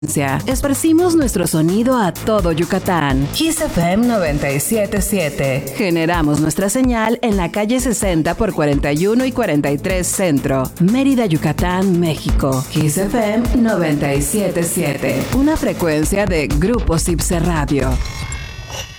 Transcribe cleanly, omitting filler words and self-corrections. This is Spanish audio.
Esparcimos nuestro sonido a todo Yucatán. Kiss FM 97.7. Generamos nuestra señal en la calle 60 por 41 y 43 Centro, Mérida, Yucatán, México. Kiss FM 97.7. Una frecuencia de Grupo Cipse Radio.